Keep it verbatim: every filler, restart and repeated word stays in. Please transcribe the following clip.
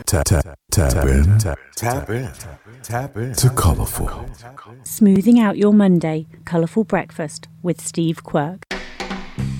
Tap, tap, tap in. Tap in. Tap in. To Colourful. Smoothing out your Monday, colourful breakfast with Steve Quirk.